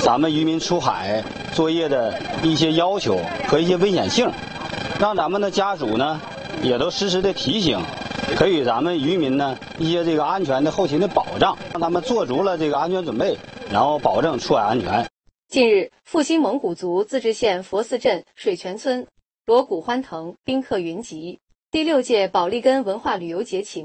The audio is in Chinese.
咱们渔民出海作业的一些要求和一些危险性，让咱们的家属呢也都实时的提醒，给予咱们渔民呢一些这个安全的后勤的保障，让他们做足了这个安全准备，然后保证出海安全。 近日，阜新蒙古族自治县佛寺镇水泉村锣鼓欢腾，宾客云集。第6届保利根文化旅游节启幕。